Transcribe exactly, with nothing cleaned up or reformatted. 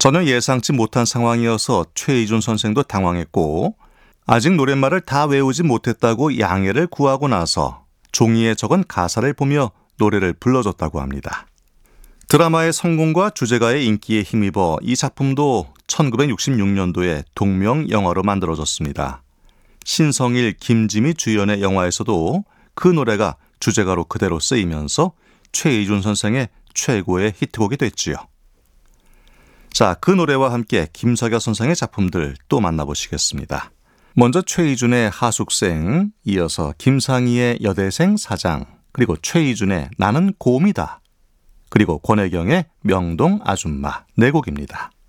전혀 예상치 못한 상황이어서 최희준 선생도 당황했고 아직 노랫말을 다 외우지 못했다고 양해를 구하고 나서 종이에 적은 가사를 보며 노래를 불러줬다고 합니다. 드라마의 성공과 주제가의 인기에 힘입어 이 작품도 천구백육십육 년도에 동명 영화로 만들어졌습니다. 신성일, 김지미 주연의 영화에서도 그 노래가 주제가로 그대로 쓰이면서 최희준 선생의 최고의 히트곡이 됐지요. 자, 그 노래와 함께 김석여 선생의 작품들 또 만나보시겠습니다. 먼저 최희준의 하숙생, 이어서 김상희의 여대생 사장, 그리고 최희준의 나는 곰이다, 그리고 권혜경의 명동 아줌마 네 곡입니다.